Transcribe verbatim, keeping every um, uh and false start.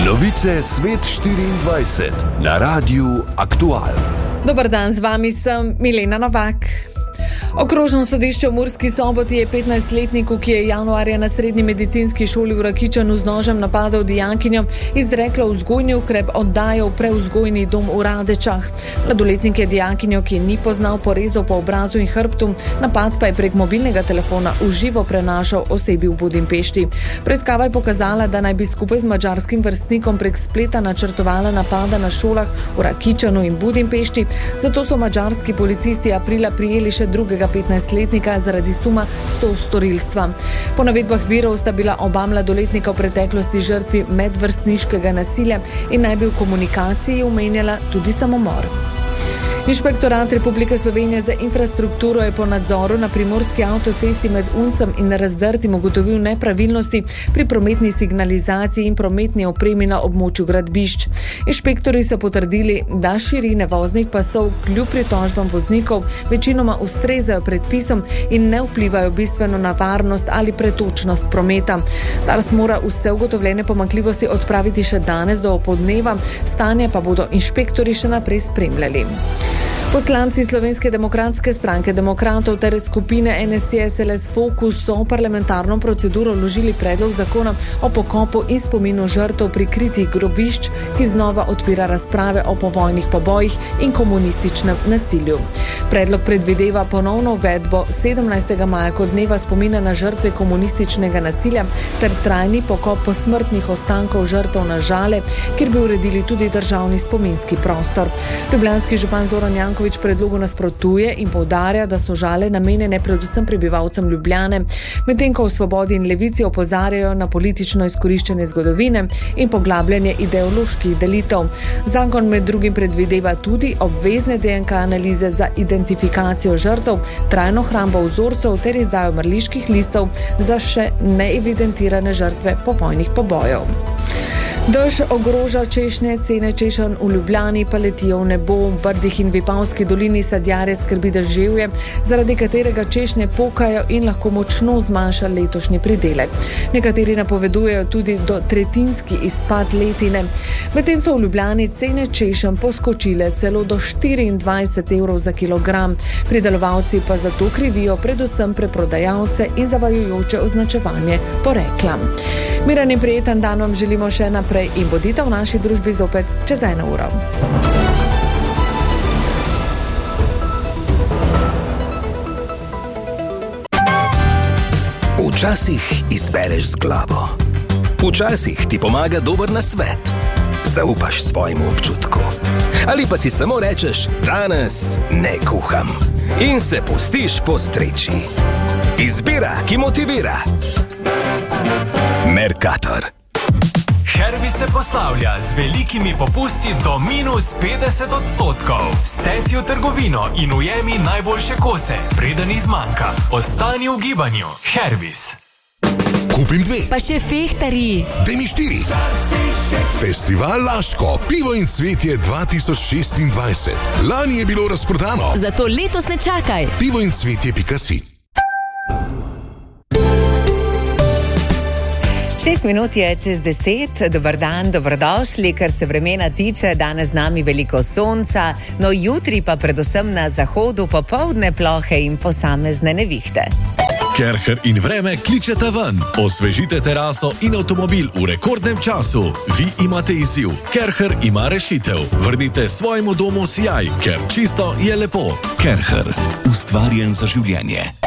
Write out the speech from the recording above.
Novice Svet štiriindvajset na Radiu Aktual. Dober dan, z vami sem Milena Novak. Okrožno sodišče v Murski Soboti je petnajstletniku, ki je januarja na srednji medicinski šoli v Rakičanu z nožem napadal dijakinjo, izreklo vzgojni ukrep oddaje v prevzgojni dom v Radečah. Mladoletnik je dijakinjo, ki je ni poznal, porezal po obrazu in hrbtu, napad pa je prek mobilnega telefona v živo prenašal osebi v Budimpešti. Preiskava je pokazala, da naj bi skupaj z madžarskim vrstnikom prek spleta načrtovala napada na šolah v Rakičanu in Budimpešti, zato so madžarski policisti aprila prijeli še drugega petnajstletnika zaradi suma stostorilstva. Po navedbah virov sta bila oba mladoletnika v preteklosti žrtvi medvrstniškega nasilja in naj bi v komunikaciji omenjala tudi samomor. Inšpektorat Republike Slovenije za infrastrukturo je po nadzoru na primorski avtocesti med Uncem in Razdrtim ugotovil nepravilnosti pri prometni signalizaciji in prometni opremi na območju gradbišč. Inšpektorji so potrdili, da širine voznih pasov kljub pritožbam voznikov večinoma ustrezajo predpisom in ne vplivajo bistveno na varnost ali pretočnost prometa. Dars mora vse ugotovljene pomanjkljivosti odpraviti še danes do opoldneva, stanje pa bodo inšpektorji še naprej spremljali. Poslanci Slovenske demokratske stranke demokratov ter skupine N S I S L S Fokus so v parlamentarno proceduro vložili predlog zakona o pokopu in spominu žrtev prikritih grobišč, ki znova odpira razprave o povojnih pobojih in komunističnem nasilju. Predlog predvideva ponovno uvedbo sedemnajstega maja kot dneva spomina na žrtve komunističnega nasilja ter trajni pokop posmrtnih ostankov žrtev na Žale, kjer bi uredili tudi državni spominski prostor. Ljubljanski župan Zoran Janković predlogu nasprotuje in poudarja, da so Žale namenjene predvsem prebivalcem Ljubljane, medtem ko v Svobodi in Levici opozarjajo na politično izkoriščanje zgodovine in poglabljanje ideoloških delitev. Zakon med drugim predvideva tudi obvezne D N K analize za identifikacijo žrtev, trajno hrambo vzorcev ter izdajo mrliških listov za še neevidentirane žrtve povojnih pobojev. Dež ogroža češnje, cene češenj v Ljubljani pa letijo v nebo. V Brdih in Vipavski dolini sadjarje skrbi deževje, zaradi katerega češnje pokajo in lahko močno zmanjša letošnji pridelek. Nekateri napovedujejo tudi do tretjinski izpad letine. Medtem so v Ljubljani cene češenj poskočile celo do štiriindvajset evrov za kilogram. Pridelovalci pa zato krivijo predvsem preprodajalce in zavajajoče označevanje porekla. Miren in prijeten dan vam želimo še naprej in bodite v naši družbi zopet čez eno uro. Včasih izbereš z glavo. Včasih ti pomaga dober nasvet. Zaupaš svojemu občutku. Ali pa si samo rečeš, danes ne kuham. In se pustiš postreči. Izbira, ki motivira. Mercator. Hervis se poslavlja z velikimi popusti do minus petdeset odstotkov. Steci v trgovino in ujemi najboljše kose, preden izmanjka. Ostani v gibanju. Hervis. Kupim dve. Pa še fehtari. Daj mi štiri. Festival Laško, pivo in cvetje dva tisoč šestindvajset. Lani je bilo razprodano. Zato letos ne čakaj. pivo in cvetje pika si. Šest minut je čez deset, dober dan, dobrodošli, kar se vremena tiče, danes z nami veliko sonca, no jutri pa predvsem na zahodu popoldne plohe in posamezne nevihte. Kerher in vreme kličeta ven. Osvežite teraso in avtomobil v rekordnem času. Vi imate izziv. Kerher ima rešitev. Vrnite svojemu domu sijaj, ker čisto je lepo. Kerher. Ustvarjen za življenje.